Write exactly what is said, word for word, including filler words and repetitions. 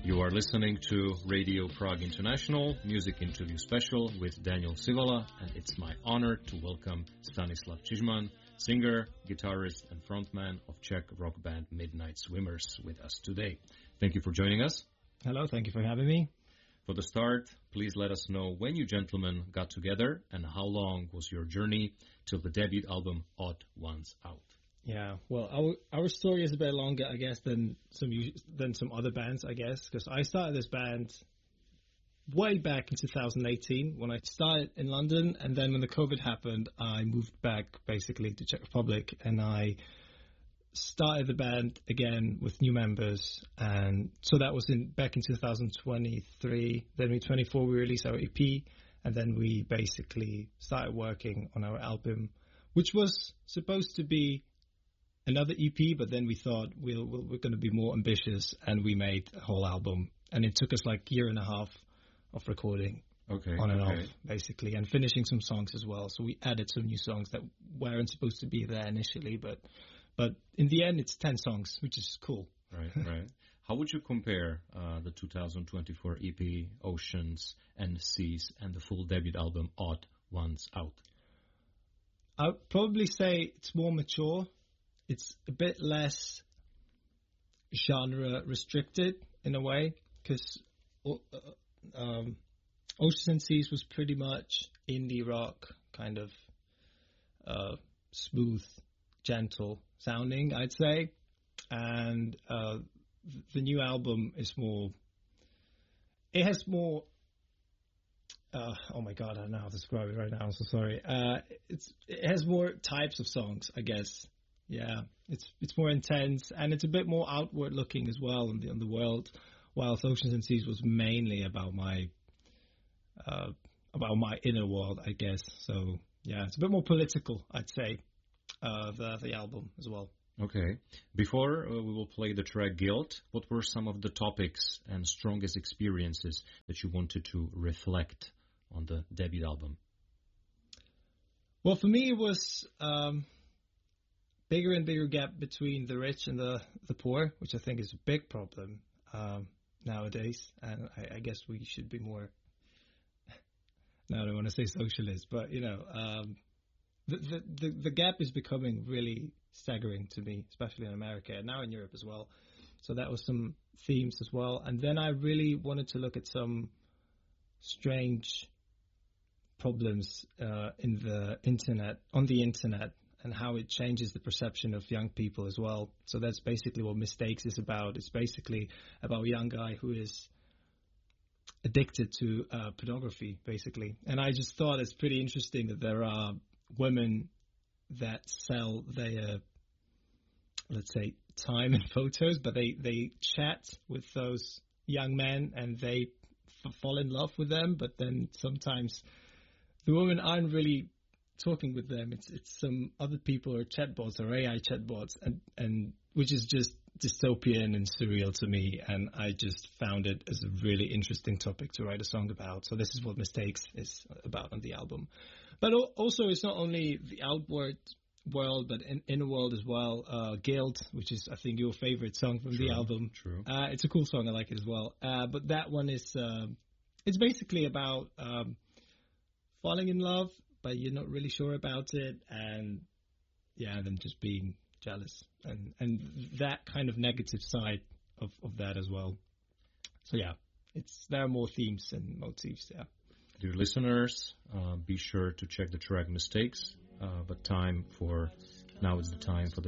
You are listening to Radio Prague International, Music Interview Special with Daniel Sivala, and it's my honor to welcome Stanislav Čizman, singer, guitarist, and frontman of Czech rock band Midnight Swimmers, with us today. Thank you for joining us. Hello, thank you for having me. For the start, please let us know when you gentlemen got together and how long was your journey till the debut album Odd Ones out. Yeah, well, our our story is a bit longer, I guess, than some than some other bands, I guess, because I started this band way back in two thousand eighteen when I started in London, and then when the COVID happened, I moved back basically to Czech Republic, and I started the band again with new members, and so that was in back in two thousand twenty-three. Then in twenty-four we released our E P, and then we basically started working on our album, which was supposed to be another E P, but then we thought we'll, we'll, we're going to be more ambitious, and we made a whole album. And it took us like a year and a half of recording okay, on and okay. off, basically, and finishing some songs as well. So we added some new songs that weren't supposed to be there initially, but but in the end, it's ten songs, which is cool. Right, right. How would you compare uh, the two thousand twenty-four E P, Oceans and Seas, and the full debut album, Odd Ones Out? I'd probably say it's more mature. It's a bit less genre restricted in a way, because uh, um, Oceans and Seas was pretty much indie rock, kind of uh, smooth, gentle sounding, I'd say. And uh, the new album is more, it has more, uh, oh my God, I don't know how to describe it right now, I'm so sorry. Uh, it's It has more types of songs, I guess. Yeah, it's it's more intense, and it's a bit more outward looking as well in the, in the world, whilst Oceans and Seas was mainly about my uh, about my inner world, I guess. So yeah, it's a bit more political, I'd say, uh, the the album as well. Okay. Before uh, we will play the track Guilt, what were some of the topics and strongest experiences that you wanted to reflect on the debut album? Well, for me, it was um, bigger and bigger gap between the rich and the, the poor, which I think is a big problem um, nowadays. And I, I guess we should be more, now I don't want to say socialist, but, you know, um, the, the, the, the gap is becoming really staggering to me, especially in America and now in Europe as well. So that was some themes as well. And then I really wanted to look at some strange problems uh, in the internet, on the internet, and how it changes the perception of young people as well. So that's basically what Mistakes is about. It's basically about a young guy who is addicted to uh, pornography, basically. And I just thought it's pretty interesting that there are women that sell their, let's say, time and photos, but they, they chat with those young men and they f- fall in love with them, but then sometimes the women aren't really talking with them. It's it's some other people or chatbots or A I chatbots, and, and which is just dystopian and surreal to me. And I just found it as a really interesting topic to write a song about. So this is what Mistakes is about on the album. But also, it's not only the outward world, but in inner world as well. Uh, Guilt, which is I think your favorite song from True, the album. True. Uh, it's a cool song. I like it as well. Uh, but that one is uh, it's basically about um, falling in love, but you're not really sure about it, and yeah, then just being jealous, and and that kind of negative side of, of that as well. So yeah, it's there are more themes and motifs. Yeah. Dear listeners, uh, be sure to check the track Mistakes. Uh, but time for now is the time for the